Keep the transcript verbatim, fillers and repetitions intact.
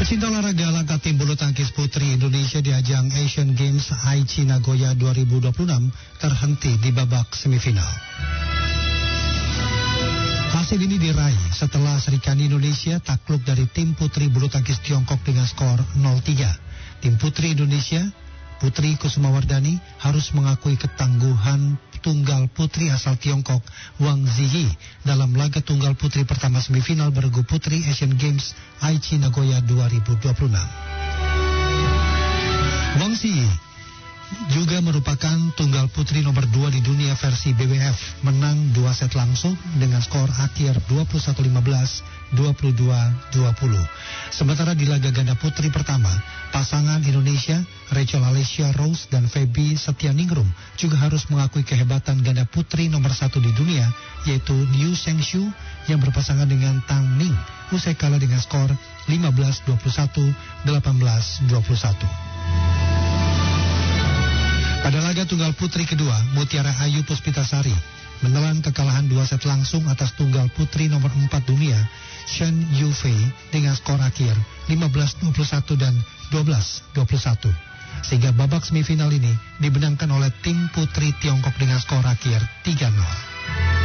Pecinta olahraga langkah tim bulu tangkis putri Indonesia di ajang Asian Games Aichi Nagoya dua ribu dua puluh enam terhenti di babak semifinal. Hasil ini diraih setelah Serikandi Indonesia takluk dari tim putri bulu tangkis Tiongkok dengan skor nol tiga. Tim putri Indonesia, Putri Kusumawardani, harus mengakui ketangguhan tunggal putri asal Tiongkok Wang Ziyi dalam laga tunggal putri pertama semifinal bergu putri Asian Games Aichi Nagoya dua ribu dua puluh enam. Wang Ziyi juga merupakan tunggal putri nomor dua di dunia versi B W F, menang dua set langsung dengan skor akhir dua puluh satu lima belas, dua puluh dua dua puluh. Sementara di laga ganda putri pertama, pasangan Indonesia Rachel Alessia Rose dan Feby Setianingrum juga harus mengakui kehebatan ganda putri nomor satu di dunia, yaitu Liu Shengshu yang berpasangan dengan Tang Ning usai kalah dengan skor lima belas dua puluh satu, delapan belas dua puluh satu. Pada laga tunggal putri kedua, Mutiara Ayu Puspitasari menelan kekalahan dua set langsung atas tunggal putri nomor empat dunia, Shen Yufei, dengan skor akhir lima belas dua puluh satu dan dua belas dua puluh satu. Sehingga babak semifinal ini dimenangkan oleh tim putri Tiongkok dengan skor akhir tiga nol.